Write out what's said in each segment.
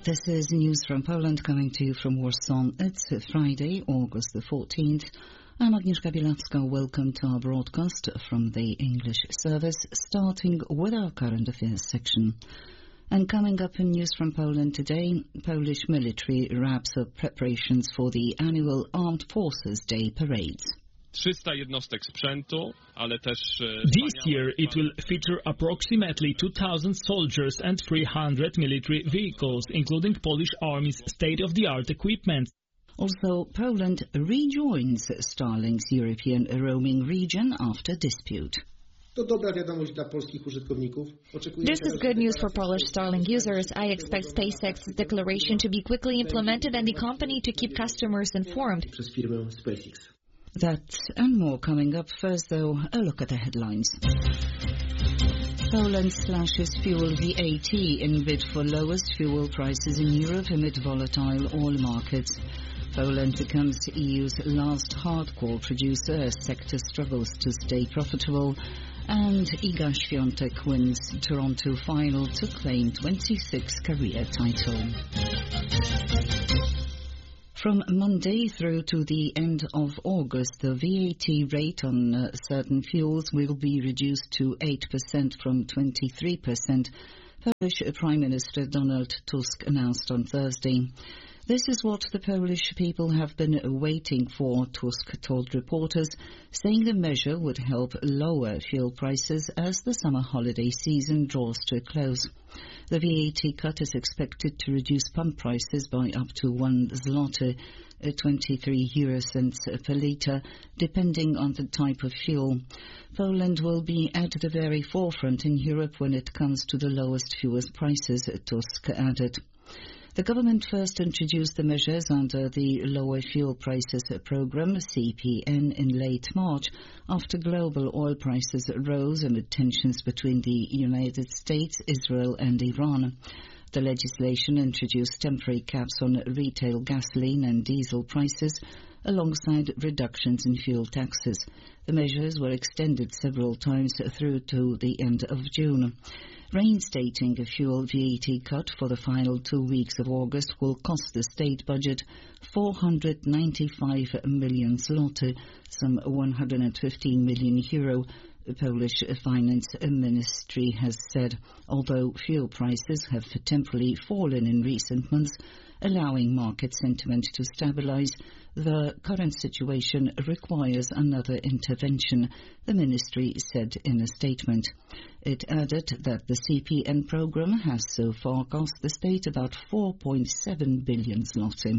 This is news from Poland coming to you from Warsaw. It's Friday, August the 14th. I'm Agnieszka Bielawska. Welcome to our broadcast from the English service, starting with our current affairs section. And coming up in news from Poland today, Polish military wraps up preparations for the annual Armed Forces Day parades. 300 jednostek sprzętu, ale też... This year it will feature approximately 2,000 soldiers and 300 military vehicles, including Polish Army's state-of-the-art equipment. Also, Poland rejoins Starlink's European roaming region after dispute. This is good news for Polish Starlink users. I expect SpaceX's declaration to be quickly implemented and the company to keep customers informed. That and more coming up. First, though, a look at the headlines. Poland slashes fuel VAT in bid for lowest fuel prices in Europe amid volatile oil markets. Poland becomes the EU's last hardcore producer as sector struggles to stay profitable. And Iga Świątek wins Toronto final to claim 26th career title. From Monday through to the end of August, the VAT rate on certain fuels will be reduced to 8% from 23%, Polish Prime Minister Donald Tusk announced on Thursday. This is what the Polish people have been waiting for, Tusk told reporters, saying the measure would help lower fuel prices as the summer holiday season draws to a close. The VAT cut is expected to reduce pump prices by up to 1 zloty, 23 euro cents per litre, depending on the type of fuel. Poland will be at the very forefront in Europe when it comes to the lowest fuel prices, Tusk added. The government first introduced the measures under the Lower Fuel Prices Programme, CPN, in late March, after global oil prices rose amid tensions between the United States, Israel and Iran. The legislation introduced temporary caps on retail gasoline and diesel prices, alongside reductions in fuel taxes. The measures were extended several times through to the end of June. Reinstating a fuel VAT cut for the final 2 weeks of August will cost the state budget 495 million zloty, some 115 million euro, the Polish Finance Ministry has said, although fuel prices have temporarily fallen in recent months, allowing market sentiment to stabilize. The current situation requires another intervention, the ministry said in a statement. It added that the CPN program has so far cost the state about 4.7 billion zloty.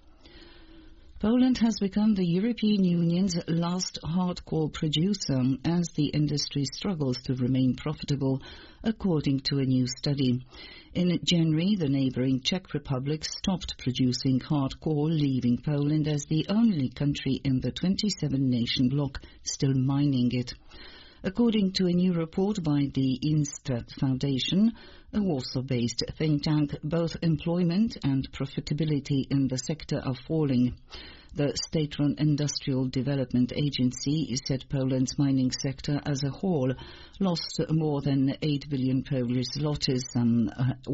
Poland has become the European Union's last hardcore producer as the industry struggles to remain profitable, according to a new study. In January, the neighbouring Czech Republic stopped producing hardcore, leaving Poland as the only country in the 27-nation bloc still mining it. According to a new report by the Instrat Foundation, a Warsaw-based think tank, both employment and profitability in the sector are falling. The state-run Industrial Development Agency said Poland's mining sector as a whole lost more than 8 billion Polish zlotys, some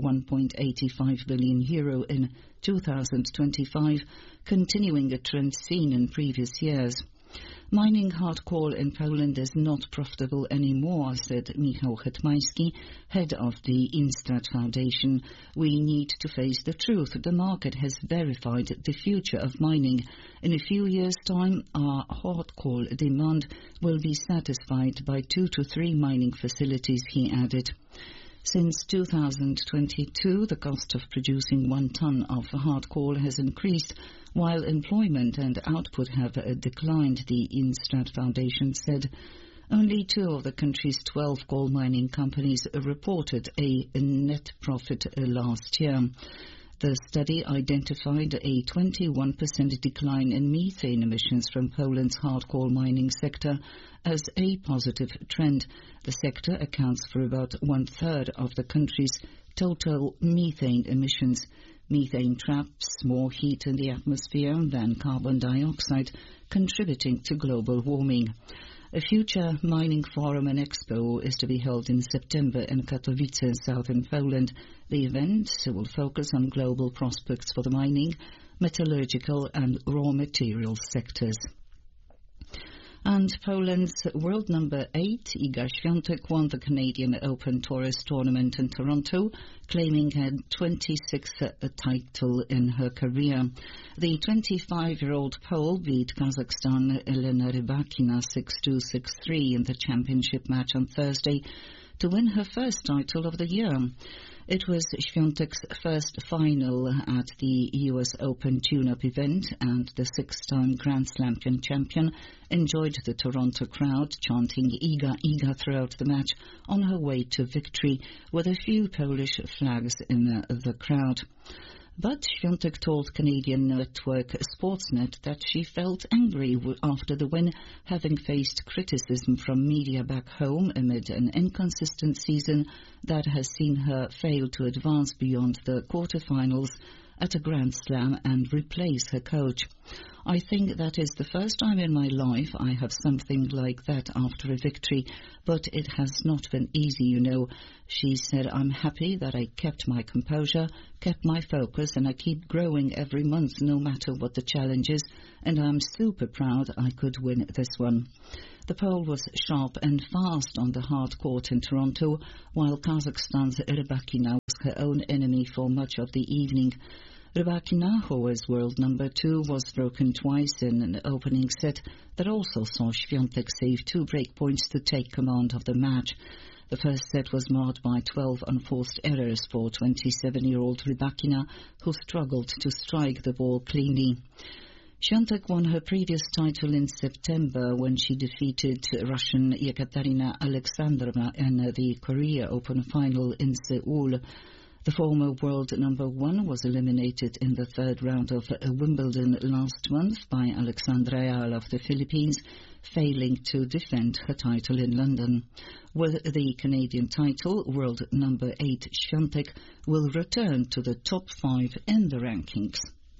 1.85 billion euro in 2025, continuing a trend seen in previous years. Mining hard coal in Poland is not profitable anymore, said Michał Hetmański, head of the Instrat Foundation. We need to face the truth. The market has verified the future of mining. In a few years' time, our hard coal demand will be satisfied by 2 to 3 mining facilities, he added. Since 2022, the cost of producing 1 ton of hard coal has increased, while employment and output have declined, the Instrat Foundation said. Only 2 of the country's 12 coal mining companies reported a net profit last year. The study identified a 21% decline in methane emissions from Poland's hard coal mining sector as a positive trend. The sector accounts for about 1/3 of the country's total methane emissions. Methane traps more heat in the atmosphere than carbon dioxide, contributing to global warming. A future mining forum and expo is to be held in September in Katowice, southern Poland. The event will focus on global prospects for the mining, metallurgical and raw materials sectors. And Poland's world number 8, Iga Świątek, won the Canadian Open Tourist Tournament in Toronto, claiming her 26th title in her career. The 25-year-old Pole beat Kazakhstan Elena Rybakina 6-2, 6-3 in the championship match on Thursday to win her first title of the year. It was Świątek's first final at the US Open tune-up event, and the six-time Grand Slam champion enjoyed the Toronto crowd chanting "Iga, Iga" throughout the match on her way to victory, with a few Polish flags in the crowd. But Świątek told Canadian network Sportsnet that she felt angry after the win, having faced criticism from media back home amid an inconsistent season that has seen her fail to advance beyond the quarterfinals at a Grand Slam and replace her coach. I think that is the first time in my life I have something like that after a victory, but it has not been easy, you know. She said, I'm happy that I kept my composure, kept my focus, and I keep growing every month no matter what the challenge is, and I'm super proud I could win this one. The Pole was sharp and fast on the hard court in Toronto, while Kazakhstan's Rybakina was her own enemy for much of the evening. Rybakina, who was world number 2, was broken twice in an opening set that also saw Świątek save 2 breakpoints to take command of the match. The first set was marred by 12 unforced errors for 27-year-old Rybakina, who struggled to strike the ball cleanly. Świątek won her previous title in September when she defeated Russian Yekaterina Alexandrova in the Korea Open final in Seoul. The former world number 1 was eliminated in the third round of Wimbledon last month by Alexandra Real of the Philippines, failing to defend her title in London. With the Canadian title, world number 8 Świątek will return to the top 5 in the rankings.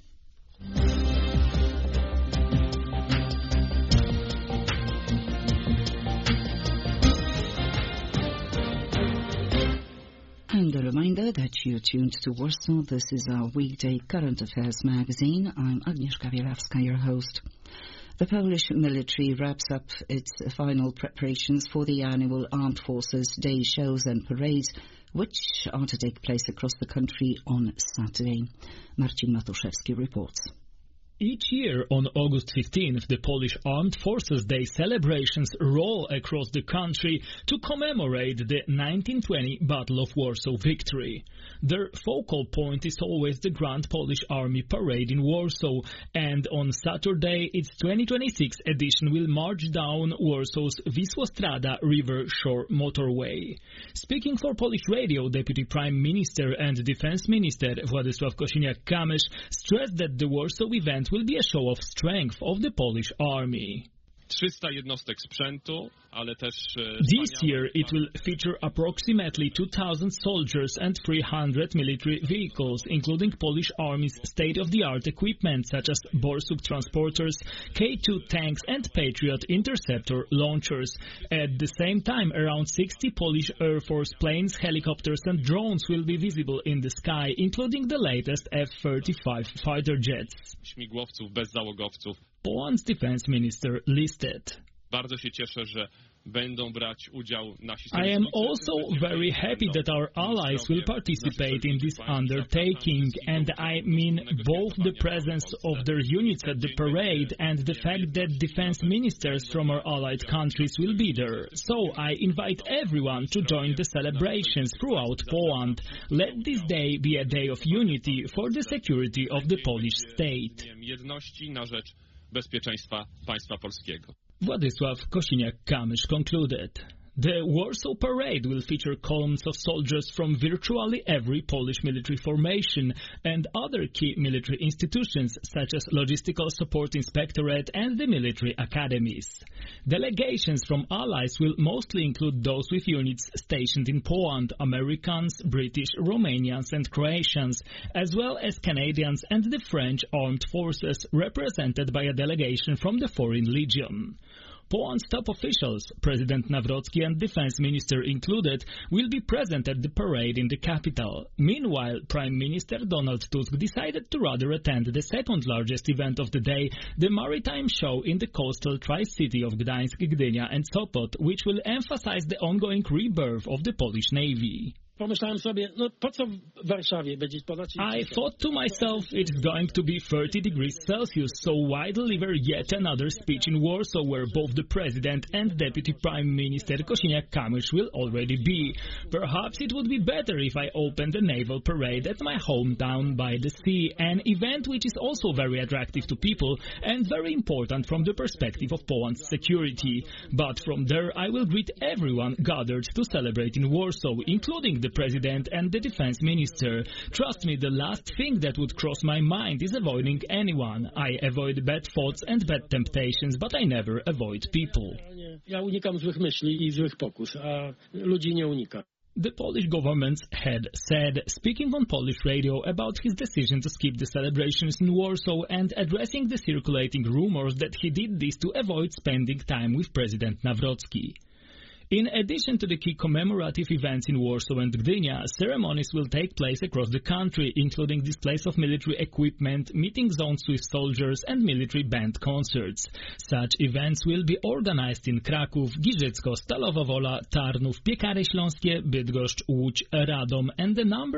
And a reminder that you're tuned to Warsaw. This is our weekday current affairs magazine. I'm Agnieszka Bielawska, your host. The Polish military wraps up its final preparations for the annual Armed Forces Day shows and parades, which are to take place across the country on Saturday. Marcin Matuszewski reports. Each year on August 15th, the Polish Armed Forces Day celebrations roll across the country to commemorate the 1920 Battle of Warsaw victory. Their focal point is always the Grand Polish Army Parade in Warsaw, and on Saturday, its 2026 edition will march down Warsaw's Wisłostrada River Shore Motorway. Speaking for Polish Radio, Deputy Prime Minister and Defense Minister Władysław Kosiniak-Kamysz stressed that the Warsaw event will be a show of strength of the Polish army. 300 jednostek sprzętu, ale też... This year it will feature approximately 2,000 soldiers and 300 military vehicles, including Polish Army's state-of-the-art equipment such as Borsuk transporters, K2 tanks and Patriot interceptor launchers. At the same time, around 60 Polish Air Force planes, helicopters and drones will be visible in the sky, including the latest F-35 fighter jets. Śmigłowców bez załogowców. Poland's defense minister listed. Bardzo się cieszę, że będą brać udział nasi I am also very happy that our allies will participate in this undertaking, and I mean both the presence of their units at the parade and the fact that defense ministers from our allied countries will be there. So I invite everyone to join the celebrations throughout Poland. Let this day be a day of unity for the security of the Polish state. Jedności na rzecz bezpieczeństwa państwa polskiego. Władysław Kosiniak-Kamysz concluded. The Warsaw Parade will feature columns of soldiers from virtually every Polish military formation and other key military institutions such as Logistical Support Inspectorate and the military academies. Delegations from allies will mostly include those with units stationed in Poland, Americans, British, Romanians and Croatians, as well as Canadians and the French Armed Forces, represented by a delegation from the Foreign Legion. Poland's top officials, President Nawrocki and Defense Minister included, will be present at the parade in the capital. Meanwhile, Prime Minister Donald Tusk decided to rather attend the second largest event of the day, the maritime show in the coastal tri-city of Gdańsk, Gdynia and Sopot, which will emphasize the ongoing rebirth of the Polish Navy. I thought to myself, it's going to be 30 degrees Celsius, so why deliver yet another speech in Warsaw where both the President and Deputy Prime Minister Kosiniak-Kamysz will already be? Perhaps it would be better if I opened the naval parade at my hometown by the sea, an event which is also very attractive to people and very important from the perspective of Poland's security. But from there I will greet everyone gathered to celebrate in Warsaw, including the President and the Defense Minister. Trust me, the last thing that would cross my mind is avoiding anyone. I avoid bad thoughts and bad temptations, but I never avoid people. The Polish government had said, speaking on Polish radio about his decision to skip the celebrations in Warsaw and addressing the circulating rumors that he did this to avoid spending time with President Nawrocki. In addition to the key commemorative events in Warsaw and Gdynia, ceremonies will take place across the country, including displays of military equipment, meeting zones with soldiers and military band concerts. Such events will be organized in Kraków, Giżycko, Stalowa Wola, Tarnów, Piekary Śląskie, Bydgoszcz, Łódź, Radom and the number